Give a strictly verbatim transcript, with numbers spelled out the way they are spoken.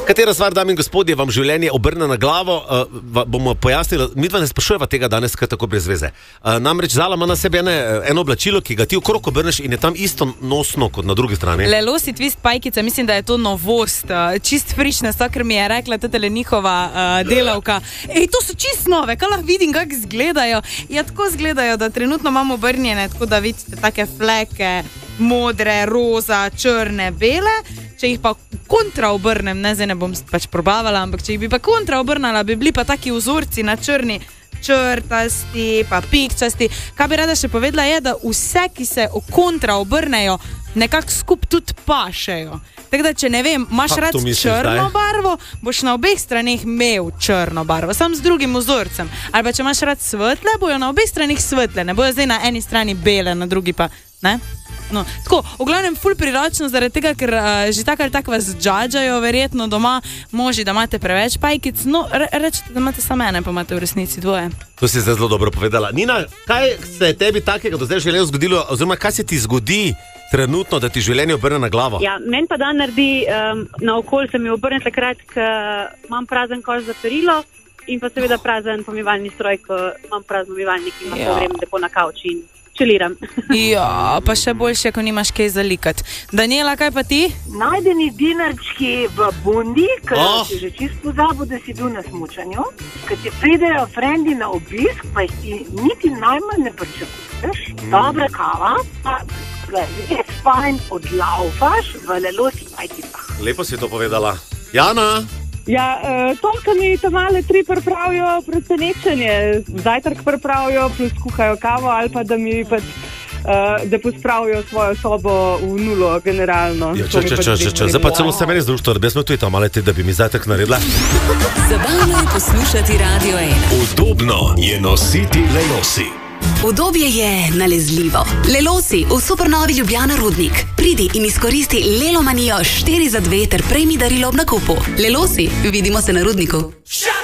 Katera stvar, dame in gospodje, vam življenje obrne na glavo, uh, bomo pojasnili, mi dva ne sprašujeva tega danes, kaj tako brez veze. Uh, namreč Zala ima na sebi ene, eno oblačilo, ki ga ti okrog obrneš in je tam isto nosno kot na drugi strani. Lelosi twist pajkica, mislim, da je to novost, uh, čist frišna stvar, ker mi je rekla tele njihova uh, delavka. Ej, to so čist nove, kaj lahko vidim, kako izgledajo. Ja, tako izgledajo, da trenutno imamo obrnjene, tako da vidite take fleke, modre, roza, črne, bele. Če jih pa kontra obrnem, ne, zdaj ne bom pač probavala, ampak če jih bi pa kontra obrnala, bi bili pa taki vzorci na črni, črtasti, pa pikčasti. Kaj bi rada še povedala je, da vse, ki se kontra obrnejo, nekako skup tudi pašejo. Tako da, če ne vem, imaš rad črno barvo, boš na obeh straneh imel črno barvo, sam z drugim vzorcem. Ali pa če imaš rad svetle, bojo na obeh straneh svetle, ne bojo zdaj na eni strani bele, na drugi pa, ne? No, tako, v glavnem ful priročno, zaradi tega, ker uh, že tako ali tako vas džadžajo, verjetno doma, moži, da imate preveč pajkic, no, re, rečete, da imate samo ene, pa imate v resnici dvoje. To si zdaj zelo dobro povedala. Nina, kaj se je tebi takega do zdaj življenju zgodilo, oziroma kaj se ti zgodi trenutno, da ti življenje obrne na glavo? Ja, meni pa dan naredi, um, na okolj se mi obrne takrat, ko imam prazen koš za perilo in pa seveda prazen pomivalni stroj, ko imam prazen pomivalnik in imam ja. Grem lepo na kavč in čeliram. Ja, pa še boljše, ko nimaš kaj zalikati. Daniela, kaj pa ti? Najdeni dinarčki v bundi, ker oh. si že čist pozabil, da si bil na smučanju. Ker ti pridejo frendi na obisk, pa jih ti niti najmanj ne pričakuješ. Mm. Dobra kava, pa res fajn odlaufaš v Lelosi pajkicah. Lepo si to povedala. Jana? Ja, to, kar mi tam male tri pripravijo presenečenje. Zajtrk pripravijo, plus kuhajo kavo ali pa da mi pač, uh, da pospravijo svojo sobo v nulo generalno. Ja, če, če, če, če, če. Zdaj pa celo se meni združito, da bi smo tudi tam male te, da bi mi zajtrk naredila. Zabavno je poslušati Radio ena. Udobno je nositi Lelosi. Udobje je nalezljivo. Lelosi v Supernovi Ljubljana Rudnik. Pridi in izkoristi Lelomanijo štiri za dve ter prejmi darilo ob nakupu. Lelosi, vidimo se na Rudniku.